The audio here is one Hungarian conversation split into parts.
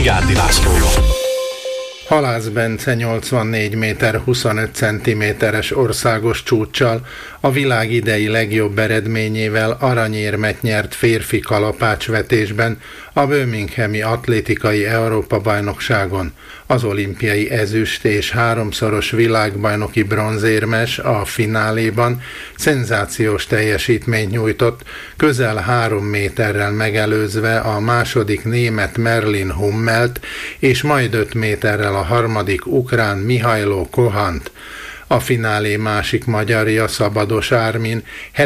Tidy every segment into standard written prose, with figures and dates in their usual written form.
Vigyárdi Lászlóval. Halász Bence 84 méter 25 centiméteres országos csúccsal, a világ idei legjobb eredményével aranyérmet nyert férfi kalapácsvetésben a birminghami atlétikai Európa-bajnokságon. Az olimpiai ezüst és háromszoros világbajnoki bronzérmes a fináléban szenzációs teljesítményt nyújtott, közel 3 méterrel megelőzve a második német Merlin Hummelt és majd 5 méterrel a harmadik ukrán Mihajlo Kohant. A finálé másik magyarja, Szabados Ármin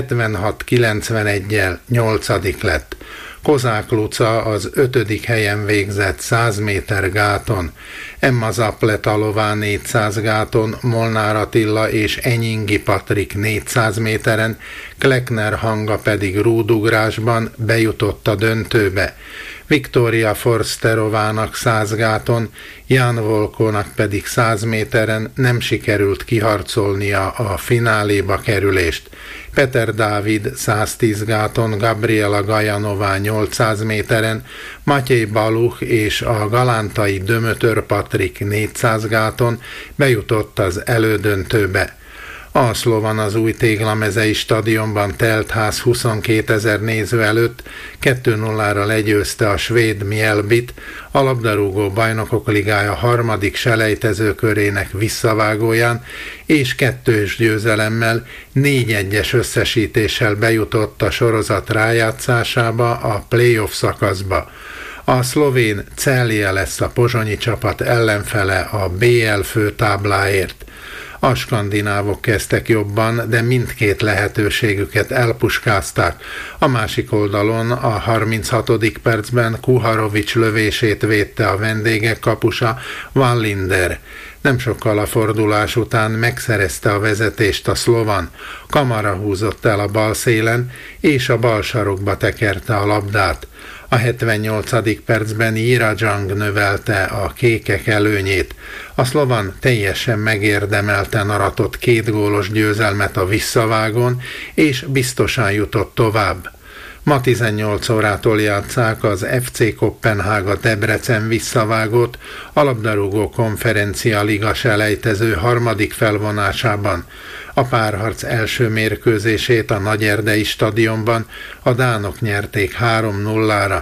76-91-jel 8. lett. Kozák Luca az 5. helyen végzett 100 méter gáton, Emma Zapletalová 400 gáton, Molnár Attila és Enyingi Patrik 400 méteren, Kleckner Hanga pedig rúdugrásban bejutott a döntőbe. Viktória Forsterovának 100 gáton, Jan Volkónak pedig 100 méteren nem sikerült kiharcolnia a fináléba kerülést. Peter Dávid 110 gáton, Gabriela Gajanová 800 méteren, Matyej Baluch és a galántai Dömötör Patrik 400 gáton bejutott az elődöntőbe. A Szlovan az új téglamezei stadionban telt ház 22 000 néző előtt 2-0-ra legyőzte a svéd Mjällbyt, a labdarúgó bajnokok ligája harmadik selejtezőkörének visszavágóján, és 2-s győzelemmel 4-1-es összesítéssel bejutott a sorozat rájátszásába, a play-off szakaszba. A szlovén Celje lesz a pozsonyi csapat ellenfele a BL főtábláért. A skandinávok kezdtek jobban, de mindkét lehetőségüket elpuskázták. A másik oldalon a 36. percben Kuharovics lövését védte a vendégek kapusa, Van Linder. Nem sokkal a fordulás után megszerezte a vezetést a szlovan. Kamara húzott el a bal szélen, és a bal sarokba tekerte a labdát. A 78. percben Jirajang növelte a kékek előnyét. A szlovan teljesen megérdemelten aratott 2 gólos győzelmet a visszavágón, és biztosan jutott tovább. Ma 18 órától játsszák az FC Koppenhága Debrecen visszavágót a labdarúgó konferencia liga selejtező harmadik felvonásában. A párharc első mérkőzését a Nagyerdei stadionban a dánok nyerték 3-0-ra.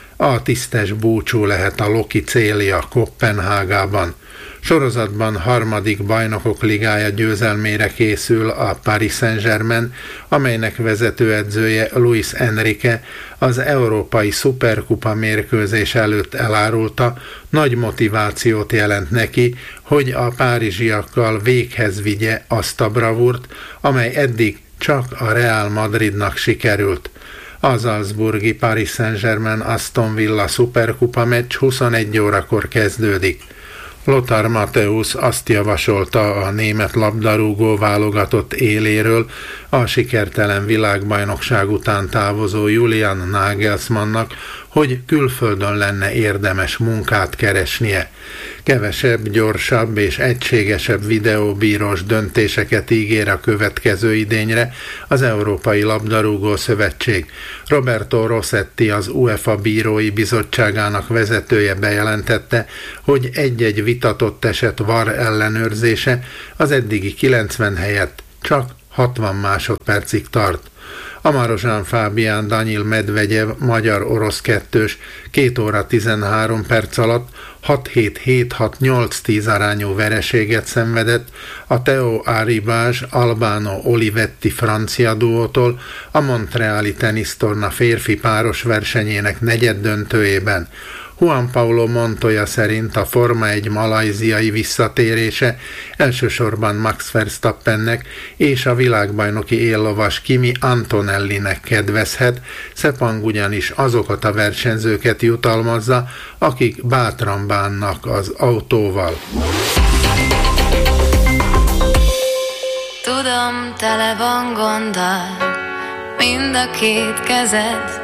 A tisztes búcsú lehet a Loki célja Koppenhágában. Sorozatban harmadik bajnokok ligája győzelmére készül a Paris Saint-Germain, amelynek vezetőedzője Luis Enrique az európai szuperkupa mérkőzés előtt elárulta, nagy motivációt jelent neki, hogy a párizsiakkal véghez vigye azt a bravúrt, amely eddig csak a Real Madridnak sikerült. A salzburgi Paris Saint-Germain Aston Villa szuperkupa meccs 21 órakor kezdődik. Lothar Matthäus azt javasolta a német labdarúgó válogatott éléről a sikertelen világbajnokság után távozó Julian Nagelsmannnak, hogy külföldön lenne érdemes munkát keresnie. Kevesebb, gyorsabb és egységesebb videóbírós döntéseket ígér a következő idényre az Európai Labdarúgó Szövetség. Roberto Rossetti, az UEFA Bírói Bizottságának vezetője bejelentette, hogy egy-egy vitatott eset VAR ellenőrzése az eddigi 90 helyett csak 60 másodpercig tart. A Marozsán Fábián Daniil Medvegyev magyar-orosz kettős 2 óra 13 perc alatt 6-7-7-6-8-10 arányú vereséget szenvedett a Theo Arribas Albano Olivetti francia duótól a montreali tenisztorna férfi páros versenyének negyeddöntőjében. Juan Paulo Montoya szerint a Forma 1 malajziai visszatérése elsősorban Max Verstappennek és a világbajnoki éllovas Kimi Antonellinek kedvezhet, Sepang ugyanis azokat a versenyzőket jutalmazza, akik bátran bánnak az autóval. Tudom, tele van gonddal, mind a két kezed